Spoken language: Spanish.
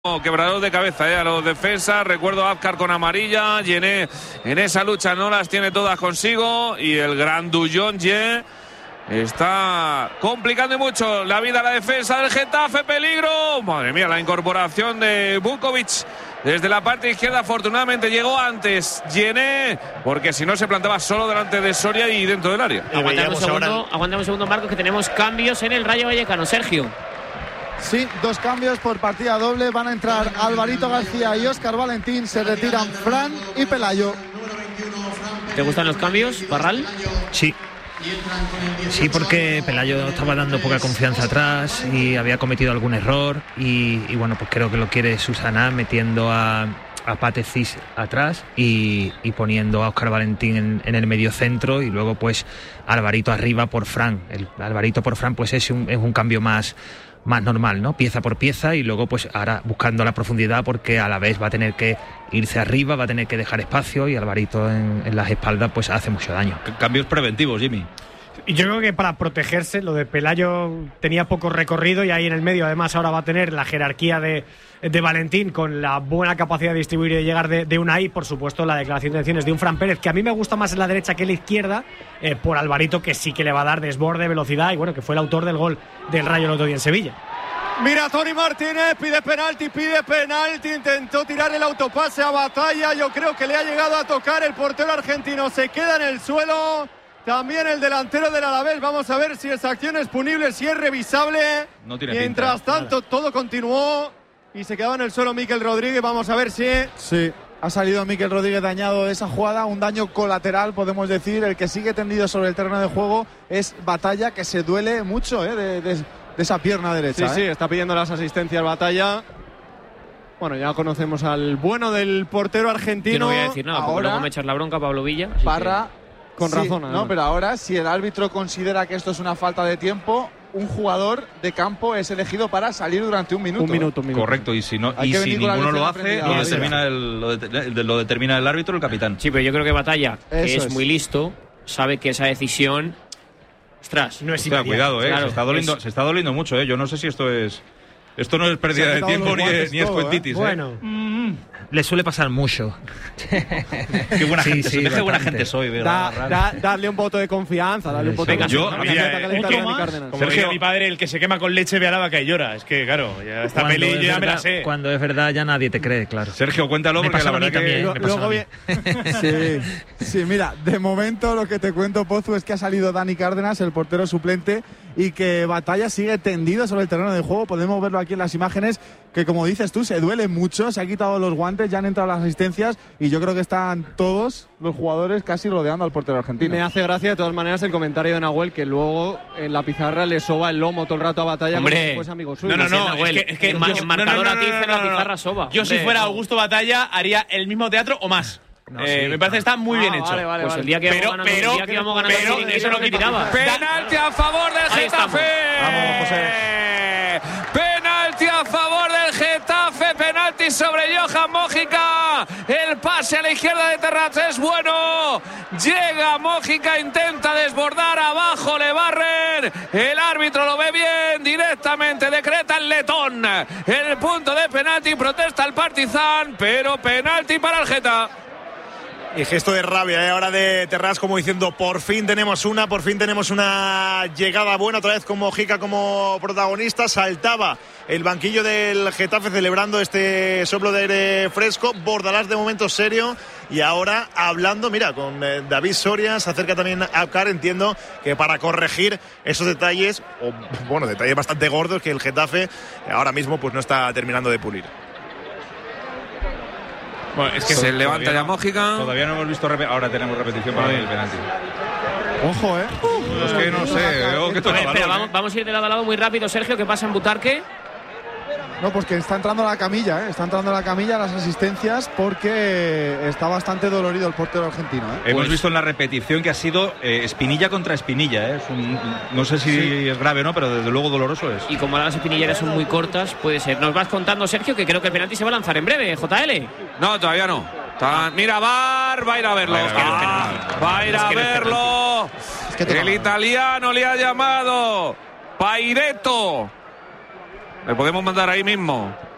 Quebrador de cabeza a los defensas. Recuerdo a Azcar con amarilla. Yené en esa lucha no las tiene todas consigo. Y el gran Duyonje está complicando mucho la vida a la defensa del Getafe. Peligro. Madre mía, la incorporación de Vukovic desde la parte izquierda. Afortunadamente llegó antes Yené, porque si no se plantaba solo delante de Soria y dentro del área. Aguantamos un segundo, Marcos, que tenemos cambios en el Rayo Vallecano. Sergio. Sí, 2 cambios por partida doble. Van a entrar Alvarito García y Óscar Valentín. Se retiran Fran y Pelayo. ¿Te gustan los cambios, Parral? Sí. Sí, porque Pelayo estaba dando poca confianza atrás y había cometido algún error. Y bueno, pues creo que lo quiere Susana metiendo a Pate Cis atrás y poniendo a Óscar Valentín en el medio centro, y luego pues Alvarito arriba por Fran. El Alvarito por Fran pues es un cambio más normal, ¿no? Pieza por pieza, y luego pues ahora buscando la profundidad, porque a la vez va a tener que irse arriba, va a tener que dejar espacio, y Alvarito en las espaldas pues hace mucho daño. Cambios preventivos, Jimmy. Y yo creo que para protegerse, lo de Pelayo tenía poco recorrido, y ahí en el medio además ahora va a tener la jerarquía de Valentín, con la buena capacidad de distribuir y de llegar de Unai. Por supuesto, la declaración de intenciones de un Fran Pérez, que a mí me gusta más en la derecha que en la izquierda, por Alvarito, que sí que le va a dar desborde, velocidad, y bueno, que fue el autor del gol del Rayo el otro día en Sevilla. Mira, Tony Martínez pide penalti, intentó tirar el autopase a Batalla, yo creo que le ha llegado a tocar, el portero argentino se queda en el suelo, también el delantero del Alavés. Vamos a ver si esa acción es punible, si es revisable. No tiene Mientras pinta. tanto, todo continuó y se quedaba en el suelo Mikel Rodríguez. Vamos a ver si... Sí, ha salido Mikel Rodríguez dañado de esa jugada, un daño colateral, podemos decir. El que sigue tendido sobre el terreno de juego es Batalla, que se duele mucho de esa pierna derecha. Sí, está pidiendo las asistencias Batalla. Bueno, ya conocemos al bueno del portero argentino. Yo no voy a decir nada, porque ahora, luego me echas la bronca, Pablo Villa. Parra, con razón. No, pero ahora, si el árbitro considera que esto es una falta de tiempo, un jugador de campo es elegido para salir durante un minuto. Un minuto. Correcto, y si ninguno lo hace, lo determina el árbitro, el capitán. Sí, pero yo creo que Batalla, que Eso es muy listo, sabe que esa decisión... Ostras, no es Hostia, cuidado, claro, se está doliendo mucho, Yo no sé si esto no es pérdida de tiempo ni es cuentitis. Bueno, Le suele pasar mucho. Qué buena gente soy. Qué buena gente soy, ¿verdad? Darle un voto de confianza, darle un voto Venga, de confianza. Otro más, como decía mi padre, el que se quema con leche ve a la vaca y llora. Es que, claro, ya esta Cuando peli es yo ya me la verdad- sé. Cuando es verdad ya nadie te cree, claro. Sergio, cuéntalo, Me porque pasa la a mí verdad que... también. Me pasó a mí. Sí, mira, de momento lo que te cuento, Pozu, es que ha salido Dani Cárdenas, el portero suplente, y que Batalla sigue tendido sobre el terreno de juego. Podemos verlo aquí en las imágenes, que como dices tú, se duele mucho, se ha quitado los guantes, ya han entrado las asistencias, y yo creo que están todos los jugadores casi rodeando al portero argentino. Me hace gracia de todas maneras el comentario de Nahuel, que luego en la pizarra le soba el lomo todo el rato a Batalla. Hombre, como si fuese amigo suyo. No, Nahuel, es que en marcador a ti en la pizarra soba. Yo si Hombre, fuera no. Augusto Batalla haría el mismo teatro o más. Me parece que está muy bien hecho. Vale, Pues el día que íbamos ganando eso no quita nada. Penalti a favor del Ahí Getafe. Vamos, José. Penalti a favor del Getafe. Penalti sobre Johan Mójica. El pase a la izquierda de Terrats es bueno. Llega Mójica, intenta desbordar, abajo le barren. El árbitro lo ve bien, directamente decreta el letón el punto de penalti, protesta el Partizan, pero penalti para el Geta. Y gesto de rabia, ahora de Terrats, como diciendo, por fin tenemos una llegada buena, otra vez con Mójica como protagonista. Saltaba el banquillo del Getafe celebrando este soplo de aire fresco. Bordalás de momento serio, y ahora hablando, mira, con David Soria. Se acerca también a Azcar, entiendo que para corregir esos detalles, o bueno, detalles bastante gordos que el Getafe ahora mismo pues no está terminando de pulir. Bueno, es que Se levanta ya Mójica. Todavía no hemos visto ahora tenemos repetición para el penalti. Ojo, Es que no sé, que toca Espera, balón, vamos a ir de lado a lado muy rápido, Sergio. ¿Qué pasa en Butarque? No, pues que está entrando a la camilla, Está entrando a la camilla las asistencias, porque está bastante dolorido el portero argentino, Hemos visto en la repetición que ha sido espinilla contra espinilla, no sé si es grave o no, pero desde luego doloroso es. Y como ahora las espinilleras son muy cortas, puede ser. Nos vas contando, Sergio, que creo que el penalti se va a lanzar en breve, JL. No, todavía no. Mira, VAR, va a ir a verlo. Va a ir a verlo. El italiano le ha llamado Pairetto. Le podemos mandar ahí mismo.